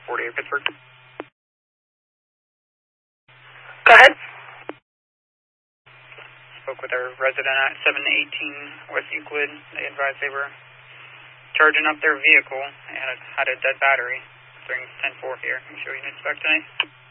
48 Pittsburgh. Go ahead. Spoke with our resident at 718 West Euclid. They advised they were charging up their vehicle and had a dead battery during 10-4 here. Can you show you an inspect tonight?